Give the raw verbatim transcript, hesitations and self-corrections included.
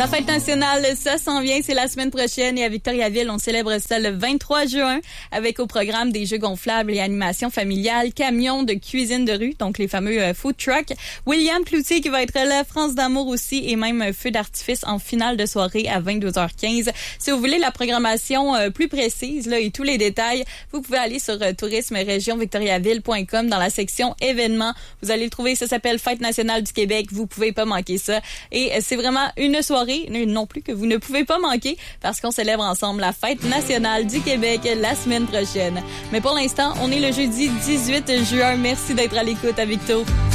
La fête nationale, ça s'en vient, c'est la semaine prochaine et à Victoriaville, on célèbre ça le vingt-trois juin avec au programme des jeux gonflables et animations familiales, camions de cuisine de rue, donc les fameux euh, food trucks. William Cloutier qui va être là, France d'amour aussi et même un feu d'artifice en finale de soirée à vingt-deux heures quinze. Si vous voulez la programmation euh, plus précise là et tous les détails, vous pouvez aller sur euh, tourisme région victoriaville point com dans la section événements. Vous allez le trouver, ça s'appelle Fête nationale du Québec. Vous pouvez pas manquer ça. Et euh, c'est vraiment une soirée non plus que vous ne pouvez pas manquer parce qu'on célèbre ensemble la Fête nationale du Québec la semaine prochaine. Mais pour l'instant, on est le jeudi dix-huit juin. Merci d'être à l'écoute à Victo.